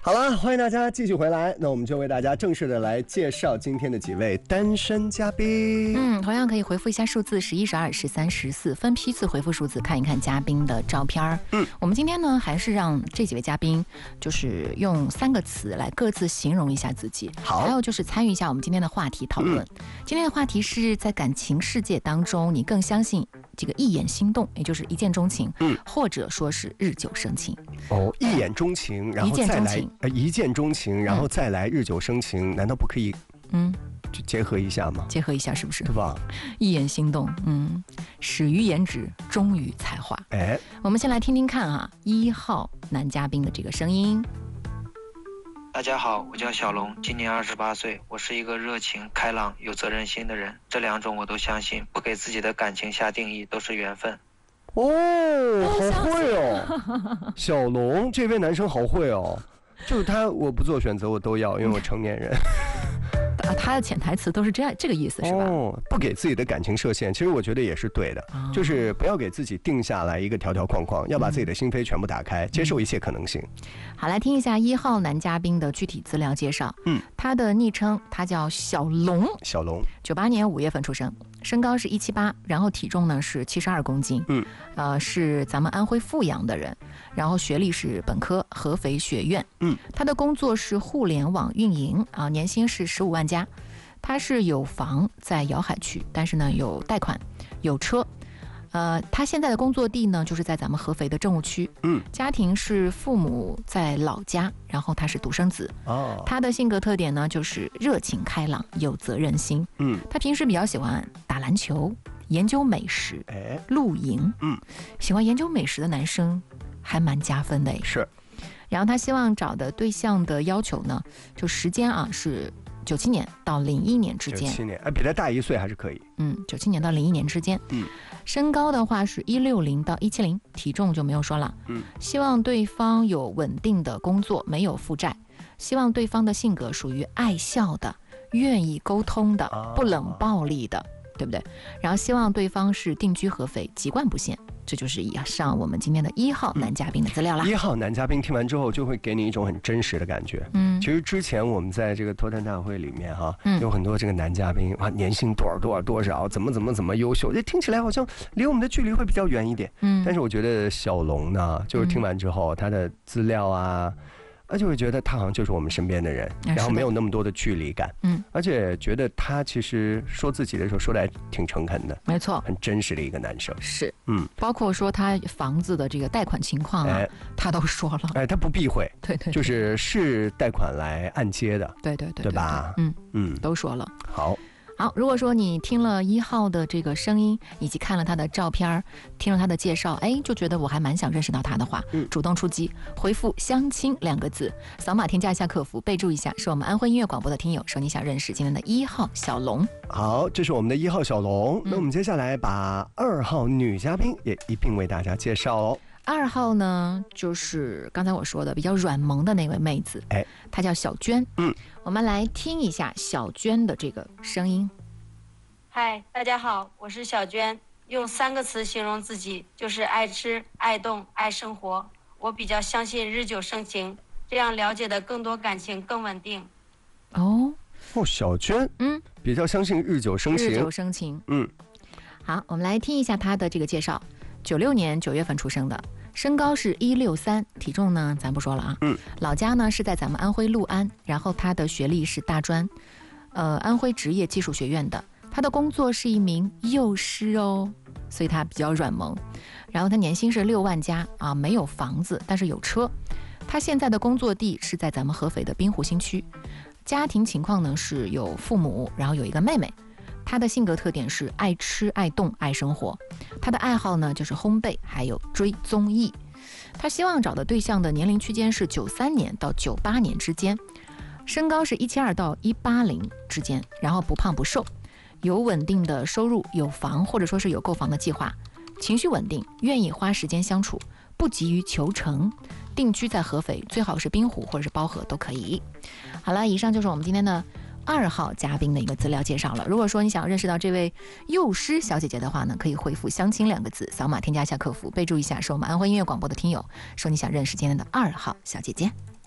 好了，欢迎大家继续回来，那我们就为大家正式的来介绍今天的几位单身嘉宾。 同样可以回复一下数字11、12、13、14，分批次回复数字，看一看嘉宾的照片。我们今天呢，还是让这几位嘉宾就是用3个词来各自形容一下自己。 好， 还有就是参与一下我们今天的话题讨论。今天的话题是在感情世界当中，你更相信这个一眼心动，也就是一见钟情，或者说是日久生情。 哦，一眼钟情，然后再来一见钟情，然后再来日久生情，难道不可以就结合一下吗？ 结合一下是不是？ 对吧？ 一眼心动，始于颜值，忠于才华。我们先来听听看啊，1号男嘉宾的这个声音。 大家好，我叫小龙，今年28岁，我是一个热情、开朗、有责任心的人，这2种我都相信，不给自己的感情下定义，都是缘分。 好会哦，小龙这位男生好会哦，就是他，我不做选择我都要，因为我成年人。 他的潜台词都是这个意思是吧？ 不给自己的感情设限，其实我觉得也是对的，就是不要给自己定下来一个条条框框，要把自己的心扉全部打开，接受一切可能性。 好，来听一下1号男嘉宾的具体资料介绍。他的昵称他叫小龙，98年5月份出生，身高是178，然后体重呢是72公斤，是咱们安徽阜阳的人，然后学历是本科，合肥学院，他的工作是互联网运营啊，年薪是15万加，他是有房在瑶海区，但是呢有贷款，有车。他现在的工作地呢，就是在咱们合肥的政务区。家庭是父母在老家，然后他是独生子。他的性格特点呢，就是热情开朗，有责任心。他平时比较喜欢打篮球，研究美食，露营。喜欢研究美食的男生还蛮加分的。 是。 然后他希望找的对象的要求呢，就时间啊是97年到01年之间。 97年，比他大1岁还是可以。 97年到01年之间。身高的话是160到170，体重就没有说了。希望对方有稳定的工作，没有负债。希望对方的性格属于爱笑的，愿意沟通的，不冷暴力的，对不对？然后希望对方是定居合肥，籍贯不限。这就是以上我们今天的1号男嘉宾的资料啦。 1号男嘉宾听完之后，就会给你一种很真实的感觉。其实之前我们在这个脱单大会里面有很多这个男嘉宾年薪多少，怎么优秀，这听起来好像离我们的距离会比较远一点。但是我觉得小龙呢，就是听完之后，他的资料啊。就会觉得他好像就是我们身边的人，然后没有那么多的距离感，而且觉得他其实说自己的时候说的还挺诚恳的， 没错， 很真实的一个男生。 是，包括说他房子的这个贷款情况他都说了， 他不避讳， 对， 就是贷款来按揭的，对吧？ 都说了。 好， 如果说你听了1号的这个声音，以及看了他的照片，听了他的介绍，就觉得我还蛮想认识到他的话，主动出击，回复相亲2个字，扫码添加一下客服，备注一下是我们安徽音乐广播的听友，说你想认识今天的1号小龙。 好，这是我们的1号小龙。那我们接下来把2号女嘉宾也一并为大家介绍哦。 2号呢，就是刚才我说的比较软萌的那位妹子，她叫小娟。我们来听一下小娟的这个声音。 嗨，大家好，我是小娟，用3个词形容自己，就是爱吃、爱动、爱生活。我比较相信日久生情，这样了解的更多感情更稳定。 小娟，比较相信日久生情。 好，我们来听一下她的这个介绍。96年9月份出生的，身高是163，体重呢咱不说了啊。老家呢是在咱们安徽六安，然后他的学历是大专，安徽职业技术学院的。他的工作是一名幼师哦，所以他比较软萌。然后他年薪是6万加啊，没有房子，但是有车。他现在的工作地是在咱们合肥的滨湖新区。家庭情况呢是有父母，然后有一个妹妹。他的性格特点是爱吃、爱动、爱生活。他的爱好呢就是烘焙，还有追综艺。他希望找的对象的年龄区间是93年到98年之间，身高是172到180之间，然后不胖不瘦，有稳定的收入，有房或者说是有购房的计划，情绪稳定，愿意花时间相处，不急于求成，定居在合肥，最好是滨湖或者是包河都可以。好了，以上就是我们今天的2号嘉宾的一个资料介绍了。如果说你想认识到这位幼师小姐姐的话呢，可以回复相亲2个字，扫码添加一下客服，备注一下是我们安徽音乐广播的听友，说你想认识今天的2号小姐姐。